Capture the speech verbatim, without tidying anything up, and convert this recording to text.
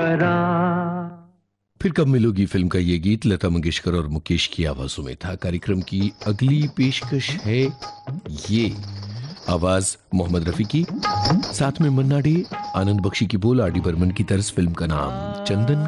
करार। फिर कब मिलोगी फिल्म का ये गीत लता मंगेशकर और मुकेश की आवाजों में था। कार्यक्रम की अगली पेशकश है ये, आवाज मोहम्मद रफी की, साथ में मन्ना डे, आनंद बख्शी की बोल, आर डी बर्मन की तर्ज, फिल्म का नाम चंदन